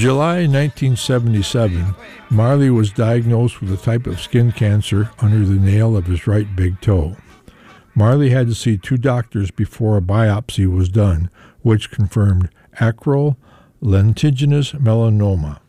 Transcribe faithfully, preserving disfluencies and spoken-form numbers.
July nineteen seventy-seven, Marley was diagnosed with a type of skin cancer under the nail of his right big toe. Marley had to see two doctors before a biopsy was done, which confirmed acral lentiginous melanoma.